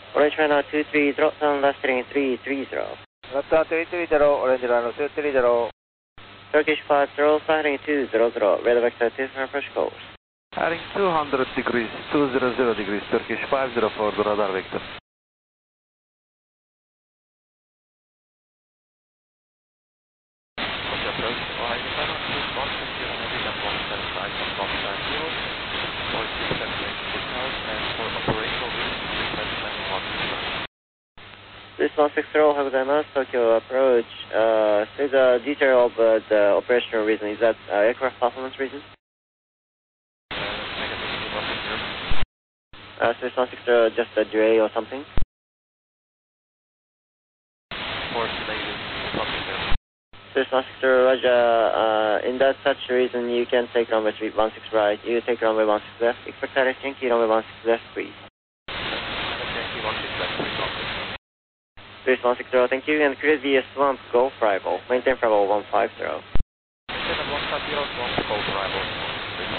Orange Runner 230, turn left heading 330. Left turn 330, Orange Runner 230. Turkish 50, heading 200, radar vector 2 approach course. Heading 200 degrees, 200 degrees, Turkish 50 for the radar vector. This 160, Hagudaimasu, Tokyo approach. Say the detail of the operational reason. Is that aircraft performance reason? This 160, just a delay or something? This 160, Roger. In that such reason, you can take runway 16 right. You take runway 16 left. Expect direct Yankee, runway 16 left, please. This 160, thank you. And create the Swamp Golf Rival. Maintain Bravo 150. Maintain 150, Swamp Golf Rival.